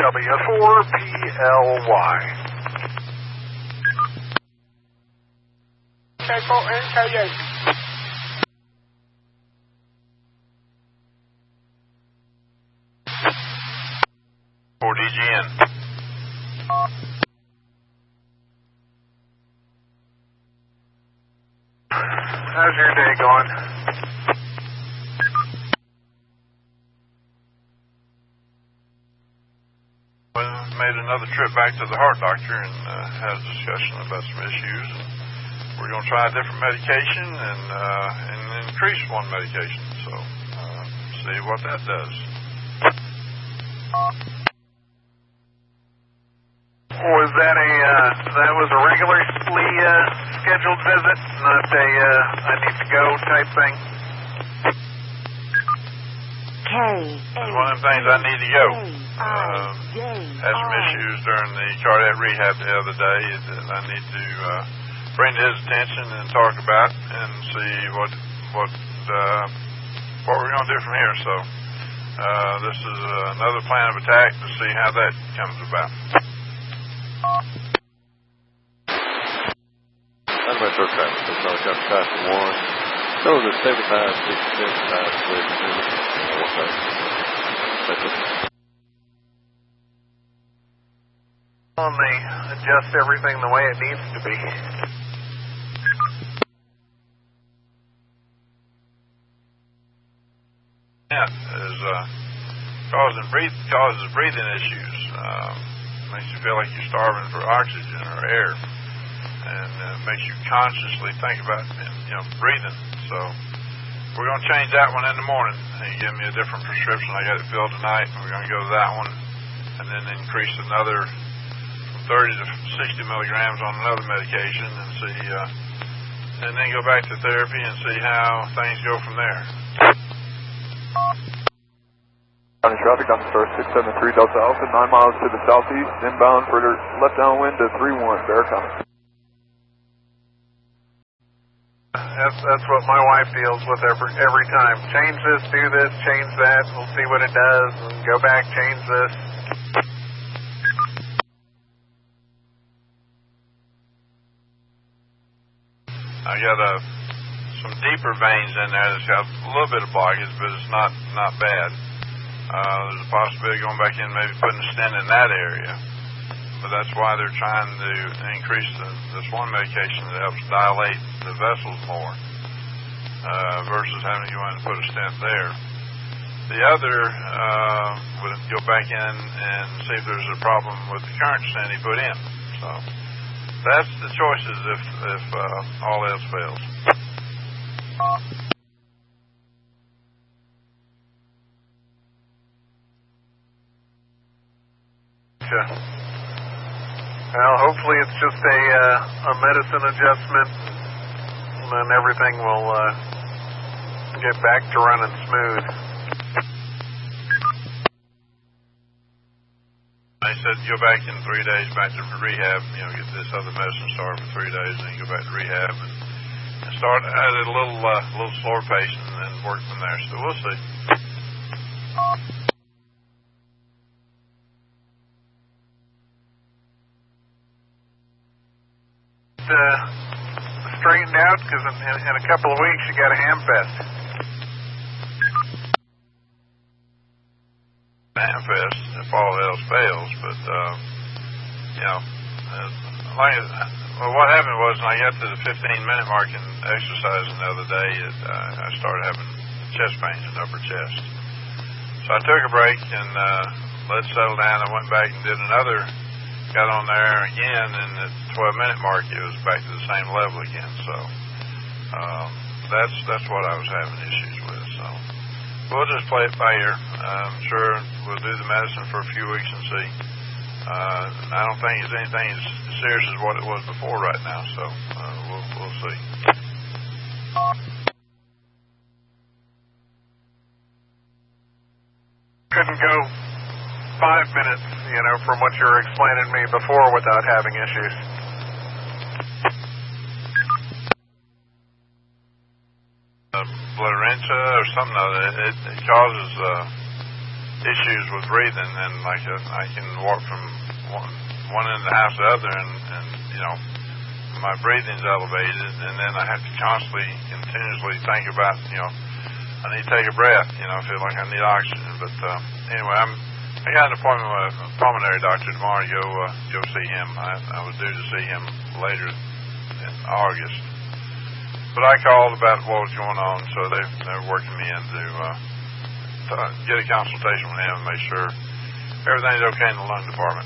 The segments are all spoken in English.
W4PLY. K4NKH. 4DGN. How's your day going? We made another trip back to the heart doctor and had a discussion about some issues. We're going to try a different medication and increase one medication. So see what that does. Was that that was a regularly scheduled visit, not a I need to go type thing? It's one of them things I need to go. Had some issues during the cardiac rehab the other day that I need to bring to his attention and talk about and see what we're going to do from here. So this is another plan of attack to see how that comes about. I'm my truck traffic. So I got traffic 1. So the 75, 67, 6, 7, 5, 6. On the adjust everything the way it needs to be. Yeah, is causes breathing issues. Makes you feel like you're starving for oxygen or air, and makes you consciously think about breathing. So we're going to change that one in the morning. He gave me a different prescription. I got it filled tonight. We're going to go to that one, and then increase another 30 to 60 milligrams on another medication, and see, and then go back to therapy and see how things go from there. County traffic on the start 673 Delta Alpha, 9 miles to the southeast, inbound for left downwind to 31, Bear County. That's what my wife deals with every time. Change this, do this, change that. We'll see what it does, and go back, change this. I got some deeper veins in there that's got a little bit of blockage, but it's not bad. There's a possibility of going back in and maybe putting a stent in that area. But that's why they're trying to increase this one medication that helps dilate the vessels more versus having to go in and put a stent there. The other would go back in and see if there's a problem with the current stent he put in. So that's the choices if all else fails. Well, hopefully it's just a medicine adjustment, and then everything will get back to running smooth. They said go back in 3 days, back to rehab, get this other medicine started for 3 days, and then go back to rehab and start at a little slower pace and then work from there. So we'll see. Straightened out, because in a couple of weeks you got a Hamfest. Hamfest, if all else fails, but what happened was when I got to the 15-minute mark in exercising the other day, I started having chest pains in the upper chest. So I took a break and let it settle down. I went back and did another. Got on there again, and at the 12-minute mark, it was back to the same level again. So that's what I was having issues with. So we'll just play it by ear. I'm sure we'll do the medicine for a few weeks and see. I don't think it's anything as serious as what it was before right now. So we'll see. Couldn't go 5 minutes, from what you were explaining to me before without having issues. Blood or something of it. It causes issues with breathing, and I can walk from one end of the house to the other, and you know, my breathing's elevated, and then I have to constantly, continuously think about, you know, I need to take a breath, you know, I feel like I need oxygen. But anyway, I got an appointment with a pulmonary doctor tomorrow to go see him. I was due to see him later in August. But I called about what was going on, so they're working me in to get a consultation with him and make sure everything's okay in the lung department.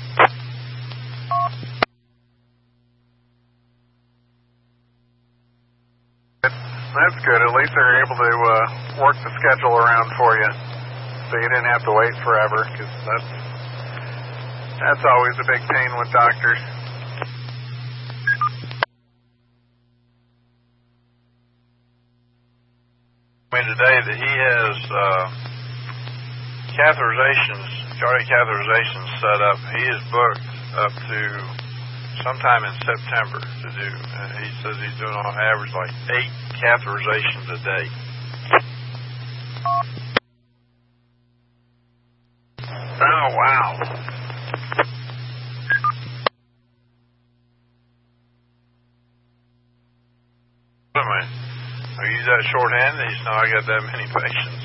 That's good. At least they're able to work the schedule around for you, so you didn't have to wait forever, because that's always a big pain with doctors. I mean today that he has cardiac catheterizations set up. He is booked up to sometime in September to do. He says he's doing on average like 8 catheterizations a day. Oh, wow. Are you that short-handed? He said, no, I got that many patients.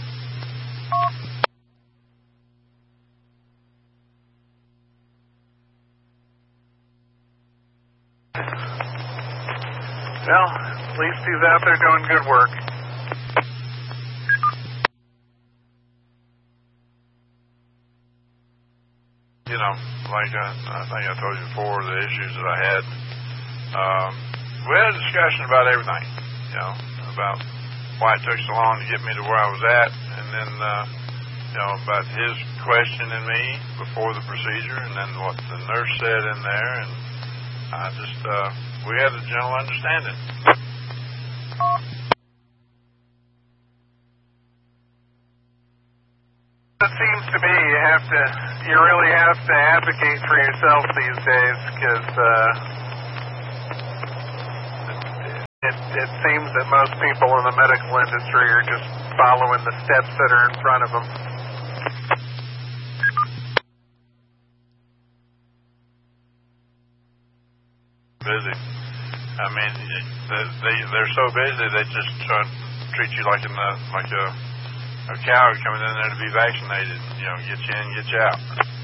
Well, at least he's out there doing good work. You know, like I think I told you before, the issues that I had. We had a discussion about everything, you know, about why it took so long to get me to where I was at, and then, you know, about his questioning me before the procedure, and then what the nurse said in there, and I just, we had a general understanding. It seems to be you really have to advocate for yourself these days, because it seems that most people in the medical industry are just following the steps that are in front of them. Busy. I mean, they're so busy they just try to treat you like a cow coming in there to be vaccinated. You know, get you in, get you out.